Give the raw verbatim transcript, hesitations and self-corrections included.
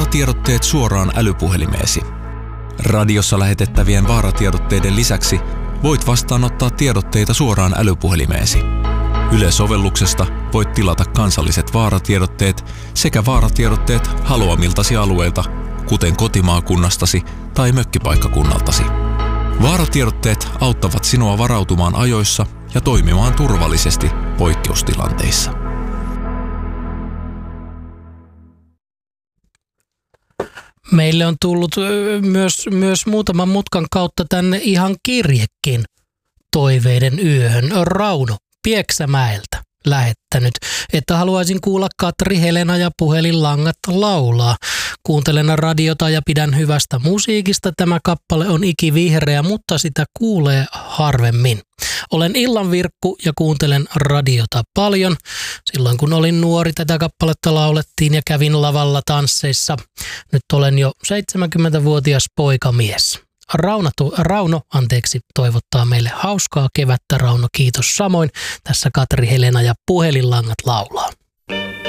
Vaaratiedotteet suoraan älypuhelimeesi. Radiossa lähetettävien vaaratiedotteiden lisäksi voit vastaanottaa tiedotteita suoraan älypuhelimeesi. Yle-sovelluksesta voit tilata kansalliset vaaratiedotteet sekä vaaratiedotteet haluamiltasi alueilta, kuten kotimaakunnastasi tai mökkipaikkakunnaltasi. Vaaratiedotteet auttavat sinua varautumaan ajoissa ja toimimaan turvallisesti poikkeustilanteissa. Meille on tullut myös, myös muutaman mutkan kautta tänne ihan kirjekin toiveiden yöhön. Rauno Pieksämäeltä lähettänyt, että haluaisin kuulla Katri Helena ja puhelinlangat laulaa. Kuuntelen radiota ja pidän hyvästä musiikista. Tämä kappale on ikivihreä, mutta sitä kuulee harvemmin. Olen illanvirkku ja kuuntelen radiota paljon. Silloin kun olin nuori, tätä kappaletta laulettiin ja kävin lavalla tansseissa. Nyt olen jo seitsemänkymmentävuotias poikamies. Rauno, Rauno anteeksi, toivottaa meille hauskaa kevättä. Rauno, kiitos samoin. Tässä Katri Helena ja puhelinlangat laulaa.